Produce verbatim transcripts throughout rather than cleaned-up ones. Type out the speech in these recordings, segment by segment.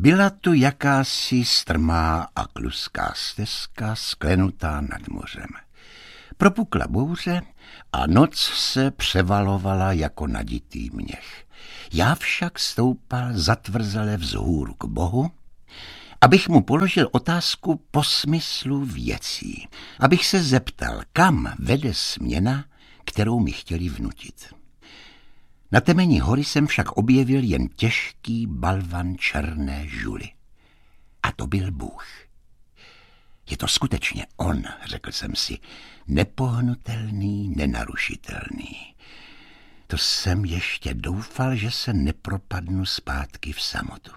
Byla tu jakási strmá a kluská stezka sklenutá nad mořem. Propukla bouře a noc se převalovala jako naditý měch. Já však stoupal zatvrzele vzhůru k Bohu, abych mu položil otázku po smyslu věcí, abych se zeptal, kam vede směna, kterou mi chtěli vnutit. Na temeni hory jsem však objevil jen těžký balvan černé žuly. A to byl Bůh. Je to skutečně on, řekl jsem si, nepohnutelný, nenarušitelný. To jsem ještě doufal, že se nepropadnu zpátky v samotu.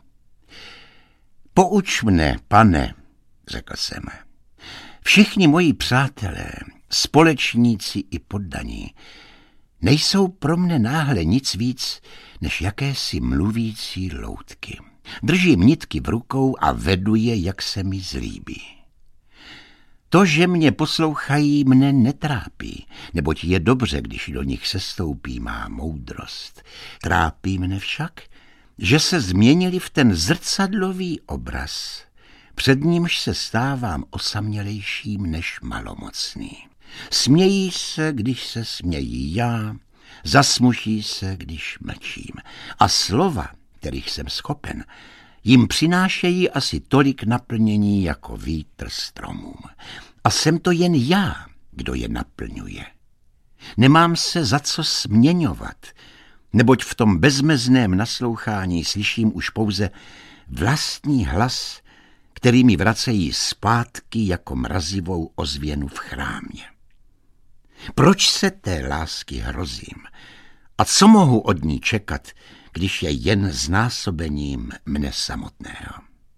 Pouč mne, pane, řekl jsem. Všichni moji přátelé, společníci i poddaní, nejsou pro mne náhle nic víc, než jakési mluvící loutky. Držím nitky v rukou a vedu je, jak se mi zlíbí. To, že mě poslouchají, mne netrápí, neboť je dobře, když do nich sestoupí má moudrost. Trápí mne však, že se změnili v ten zrcadlový obraz, před nímž se stávám osamělejším než malomocný. Smějí se, když se smějí já, zasmuší se, když mlčím. A slova, kterých jsem schopen, jim přinášejí asi tolik naplnění jako vítr stromům. A jsem to jen já, kdo je naplňuje. Nemám se za co směňovat, neboť v tom bezmezném naslouchání slyším už pouze vlastní hlas, který mi vracejí zpátky jako mrazivou ozvěnu v chrámě. Proč se té lásky hrozím? A co mohu od ní čekat, když je jen znásobením mne samotného?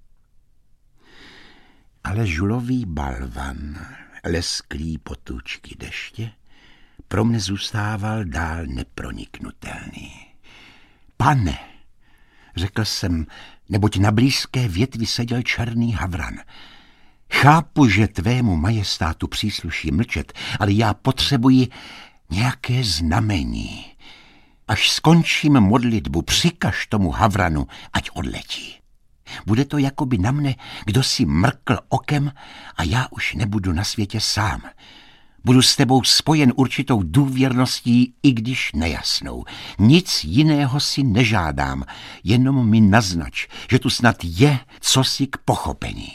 Ale žulový balvan, lesklý potůčky deště, pro mne zůstával dál neproniknutelný. Pane, řekl jsem, neboť na blízké větvi seděl černý havran. Chápu, že tvému majestátu přísluší mlčet, ale já potřebuji nějaké znamení. Až skončím modlitbu, přikaž tomu havranu, ať odletí. Bude to jakoby na mne, kdo si mrkl okem a já už nebudu na světě sám. Budu s tebou spojen určitou důvěrností, i když nejasnou. Nic jiného si nežádám, jenom mi naznač, že tu snad je cosi k pochopení.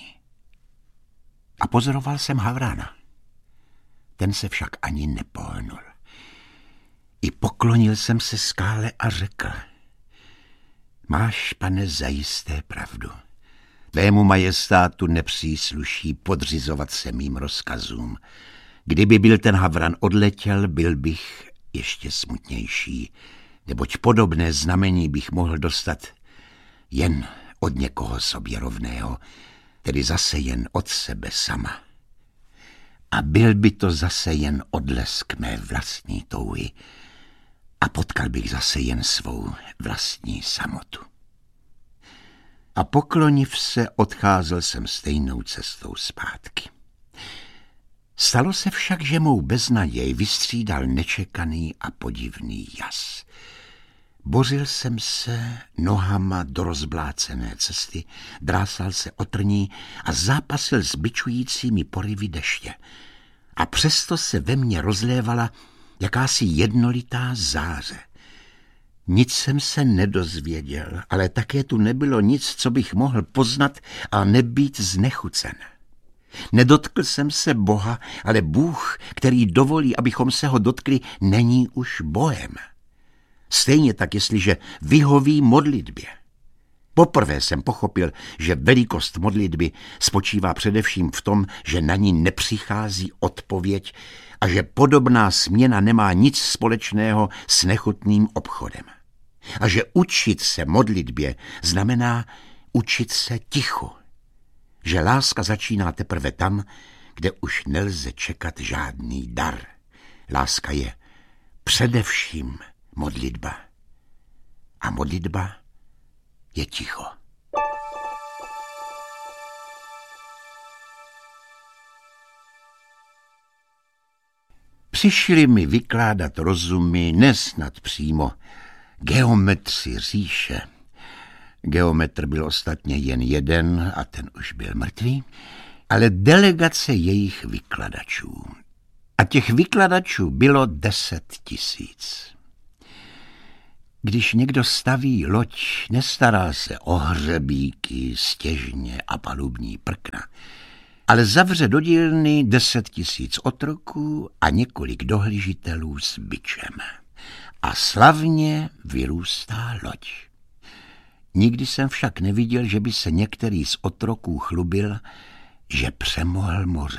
A pozoroval jsem havrana. Ten se však ani nepohnul. I poklonil jsem se skále a řekl: Máš, pane, zajisté pravdu. Tvému majestátu nepřísluší podřizovat se mým rozkazům. Kdyby byl ten havran odletěl, byl bych ještě smutnější, neboť podobné znamení bych mohl dostat jen od někoho sobě rovného, tedy zase jen od sebe sama. A byl by to zase jen odlesk mé vlastní touhy a potkal bych zase jen svou vlastní samotu. A pokloniv se, odcházel jsem stejnou cestou zpátky. Stalo se však, že mou beznaděj vystřídal nečekaný a podivný jas. Bořil jsem se nohama do rozblácené cesty, drásal se o trní a zápasil s bičujícími porivy deště. A přesto se ve mně rozlévala jakási jednolitá záře. Nic jsem se nedozvěděl, ale také tu nebylo nic, co bych mohl poznat a nebýt znechucen. Nedotkl jsem se Boha, ale Bůh, který dovolí, abychom se ho dotkli, není už Bohem. Stejně tak, jestliže vyhoví modlitbě. Poprvé jsem pochopil, že velikost modlitby spočívá především v tom, že na ní nepřichází odpověď a že podobná směna nemá nic společného s nechutným obchodem. A že učit se modlitbě znamená učit se tichu. Že láska začíná teprve tam, kde už nelze čekat žádný dar. Láska je především modlitba. A modlitba je ticho. Přišli mi vykládat rozumy nesnad přímo geometři říše. Geometr byl ostatně jen jeden a ten už byl mrtvý, ale delegace jejich vykladačů. A těch vykladačů bylo deset tisíc. Když někdo staví loď, nestará se o hřebíky, stěžně a palubní prkna, ale zavře do dílny deset tisíc otroků a několik dohlížitelů s bičem. A slavně vyrůstá loď. Nikdy jsem však neviděl, že by se některý z otroků chlubil, že přemohl moře.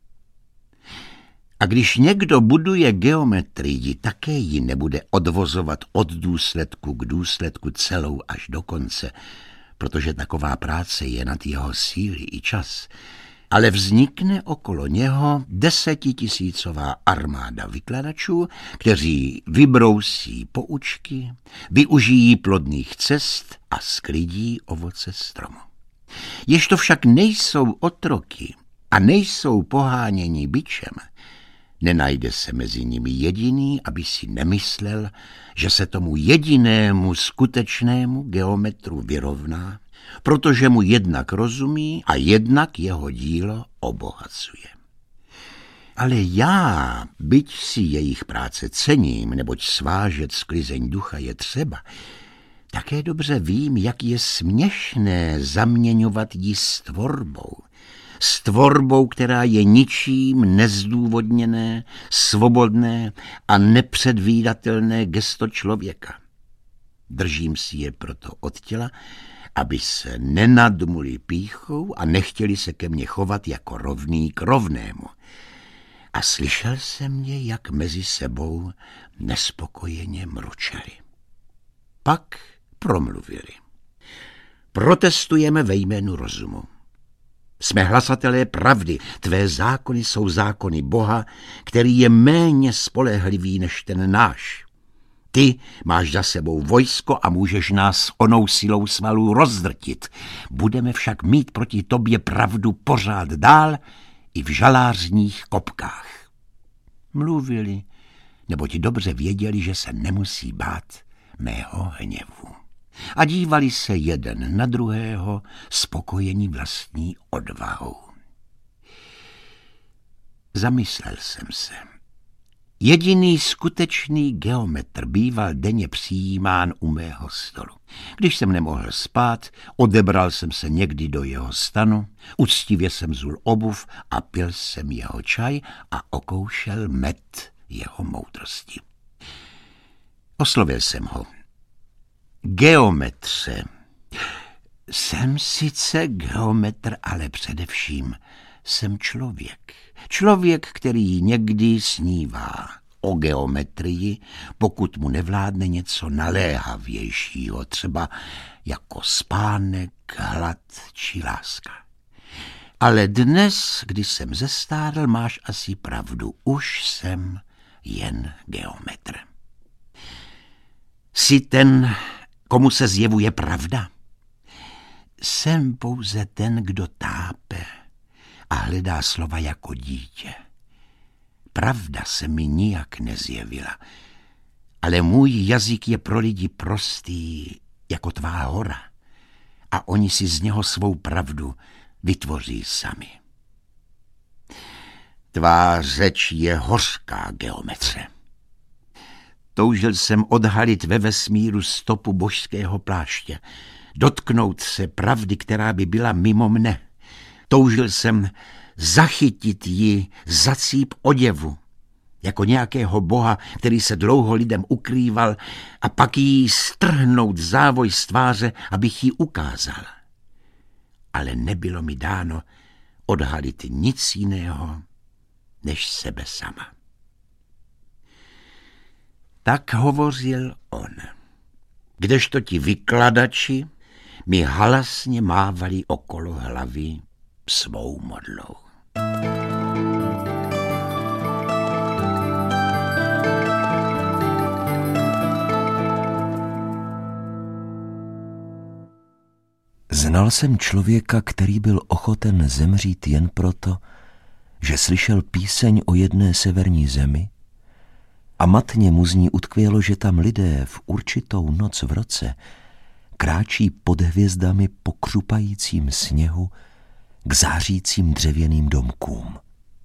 A když někdo buduje geometrii, také ji nebude odvozovat od důsledku k důsledku celou až do konce, protože taková práce je nad jeho síly i čas, ale vznikne okolo něho desetitisícová armáda vykladačů, kteří vybrousí poučky, využijí plodných cest a sklidí ovoce stromu. Jež to však nejsou otroky a nejsou poháněni bičem, nenajde se mezi nimi jediný, aby si nemyslel, že se tomu jedinému skutečnému geometru vyrovná, protože mu jednak rozumí a jednak jeho dílo obohacuje. Ale já, byť si jejich práce cením, neboť svážet sklizeň ducha je třeba, také dobře vím, jak je směšné zaměňovat ji s tvorbou. S tvorbou, která je ničím nezdůvodněné, svobodné a nepředvídatelné gesto člověka. Držím si je proto od těla, aby se nenadmuli pýchou a nechtěli se ke mně chovat jako rovný k rovnému. A slyšel jsem je, jak mezi sebou nespokojeně mručeli. Pak promluvili. Protestujeme ve jménu rozumu. Jsme hlasatelé pravdy, tvé zákony jsou zákony Boha, který je méně spolehlivý než ten náš. Ty máš za sebou vojsko a můžeš nás onou silou svalů rozdrtit. Budeme však mít proti tobě pravdu pořád dál i v žalářních kopkách. Mluvili, neboť dobře věděli, že se nemusí bát mého hněvu. A dívali se jeden na druhého, spokojení vlastní odvahou. Zamyslel jsem se. Jediný skutečný geometr býval denně přijímán u mého stolu. Když jsem nemohl spát, odebral jsem se někdy do jeho stanu, uctivě jsem zul obuv a pil jsem jeho čaj a okoušel med jeho moudrosti. Oslovil jsem ho. Geometře. Jsem sice geometr, ale především jsem člověk. Člověk, který někdy snívá o geometrii, pokud mu nevládne něco naléhavějšího, třeba jako spánek, hlad či láska. Ale dnes, když jsem zestárl, máš asi pravdu, už jsem jen geometr. Jsi ten, komu se zjevuje pravda? Jsem pouze ten, kdo tápe a hledá slova jako dítě. Pravda se mi nijak nezjevila, ale můj jazyk je pro lidi prostý jako tvá hora a oni si z něho svou pravdu vytvoří sami. Tvá řeč je hořká, geometře. Toužil jsem odhalit ve vesmíru stopu božského pláště, dotknout se pravdy, která by byla mimo mne. Toužil jsem zachytit ji za cíp oděvu, jako nějakého boha, který se dlouho lidem ukrýval, a pak jí strhnout závoj z tváře, abych ji ukázal. Ale nebylo mi dáno odhalit nic jiného, než sebe sama. Tak hovořil on, kdežto ti vykladači mi halasně mávali okolo hlavy svou modlou. Znal jsem člověka, který byl ochoten zemřít jen proto, že slyšel píseň o jedné severní zemi a matně mu z ní utkvělo, že tam lidé v určitou noc v roce kráčí pod hvězdami po křupajícím sněhu k zářícím dřevěným domkům.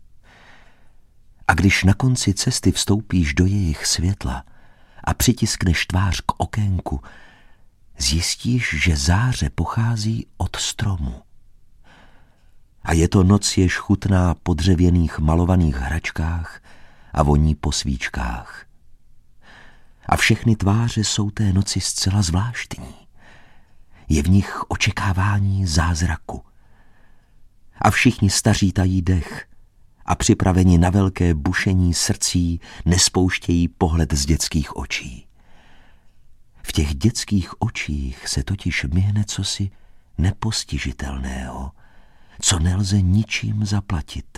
A když na konci cesty vstoupíš do jejich světla a přitiskneš tvář k okénku, zjistíš, že záře pochází od stromu. A je to noc, jež chutná po dřevěných malovaných hračkách a voní po svíčkách. A všechny tváře jsou té noci zcela zvláštní. Je v nich očekávání zázraku. A všichni staří tají dech a připraveni na velké bušení srdcí nespouštějí pohled z dětských očí. V těch dětských očích se totiž myhne cosi nepostižitelného, co nelze ničím zaplatit.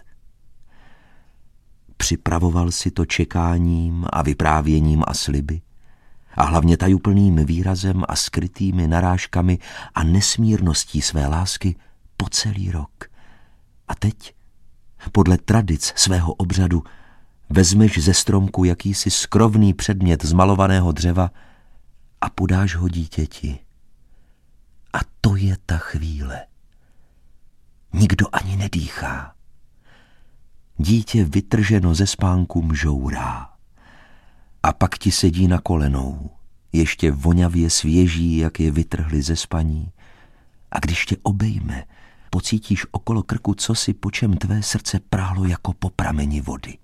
Připravoval si to čekáním a vyprávěním a sliby a hlavně tajuplným výrazem a skrytými narážkami a nesmírností své lásky po celý rok. A teď, podle tradic svého obřadu, vezmeš ze stromku jakýsi skrovný předmět z malovaného dřeva a podáš ho dítěti. A to je ta chvíle. Nikdo ani nedýchá. Dítě vytrženo ze spánku mžourá. A pak ti sedí na kolenou, ještě vonavě svěží, jak je vytrhli ze spaní. A když tě obejme, pocítíš okolo krku cosi, po čem tvé srdce prálo jako po prameni vody.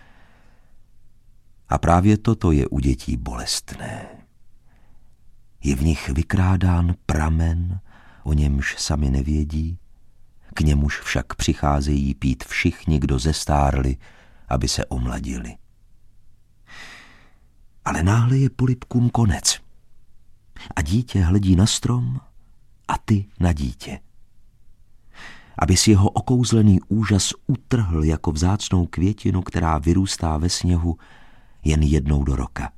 A právě toto je u dětí bolestné. Je v nich vykrádán pramen, o němž sami nevědí, k němuž však přicházejí pít všichni, kdo zestárli, aby se omladili. Ale náhle je polibkům konec. A dítě hledí na strom a ty na dítě. Abys jeho okouzlený úžas utrhl jako vzácnou květinu, která vyrůstá ve sněhu jen jednou do roka.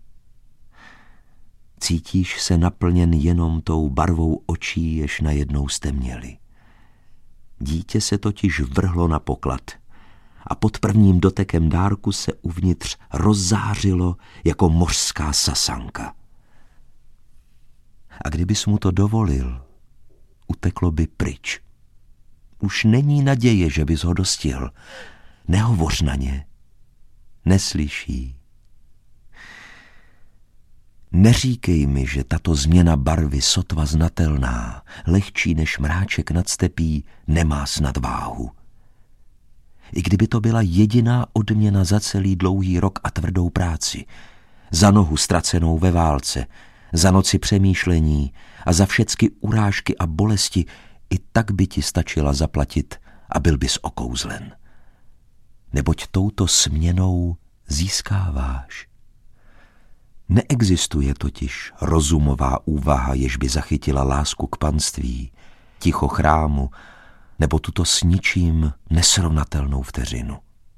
Cítíš se naplněn jenom tou barvou očí, jež najednou stemněly. Dítě se totiž vrhlo na poklad a pod prvním dotekem dárku se uvnitř rozzářilo jako mořská sasanka. A kdybys mu to dovolil, uteklo by pryč. Už není naděje, že bys ho dostihl. Nehovoř na ně. Neslyší. Neříkej mi, že tato změna barvy sotva znatelná, lehčí než mráček nad stepí, nemá snad váhu. I kdyby to byla jediná odměna za celý dlouhý rok a tvrdou práci, za nohu ztracenou ve válce, za noci přemýšlení a za všecky urážky a bolesti, i tak by ti stačila zaplatit a byl bys okouzlen. Neboť touto směnou získáváš. Neexistuje totiž rozumová úvaha, jež by zachytila lásku k panství, ticho chrámu, nebo tuto s ničím nesrovnatelnou vteřinu.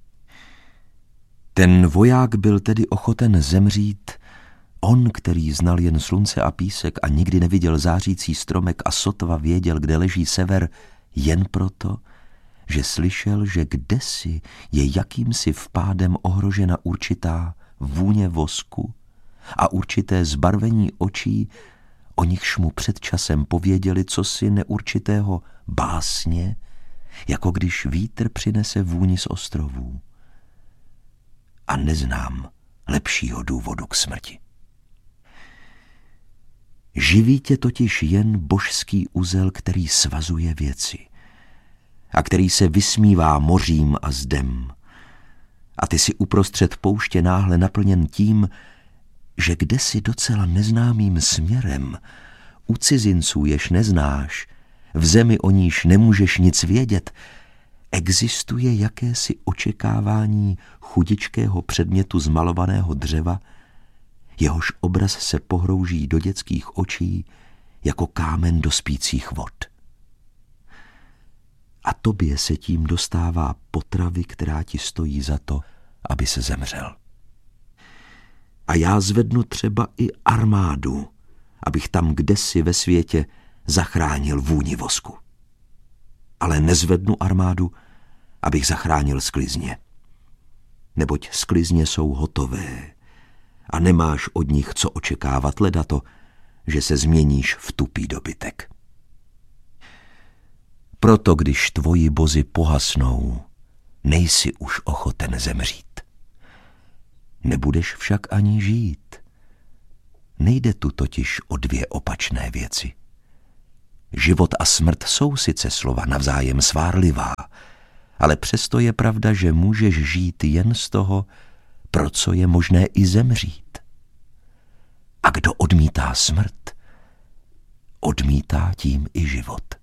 Ten voják byl tedy ochoten zemřít, on, který znal jen slunce a písek a nikdy neviděl zářící stromek a sotva věděl, kde leží sever, jen proto, že slyšel, že kdesi je jakýmsi vpádem ohrožena určitá vůně vosku a určité zbarvení očí, o nichž mu před časem pověděli cosi neurčitého básně, jako když vítr přinese vůni z ostrovů. A neznám lepšího důvodu k smrti. Živí tě totiž jen božský uzel, který svazuje věci a který se vysmívá mořím a zdem. A ty si uprostřed pouště náhle naplněn tím, že kdesi docela neznámým směrem, u cizinců, jež neznáš, v zemi, o níž nemůžeš nic vědět, existuje jakési očekávání chudičkého předmětu z malovaného dřeva, jehož obraz se pohrouží do dětských očí jako kámen do spících vod. A tobě se tím dostává potravy, která ti stojí za to, aby se zemřel. A já zvednu třeba i armádu, abych tam kdesi ve světě zachránil vůni vosku. Ale nezvednu armádu, abych zachránil sklizně. Neboť sklizně jsou hotové a nemáš od nich co očekávat, leda to, že se změníš v tupý dobytek. Proto, když tvoji bozy pohasnou, nejsi už ochoten zemřít. Nebudeš však ani žít. Nejde tu totiž o dvě opačné věci. Život a smrt jsou sice slova navzájem svárlivá, ale přesto je pravda, že můžeš žít jen z toho, pro co je možné i zemřít. A kdo odmítá smrt, odmítá tím i život.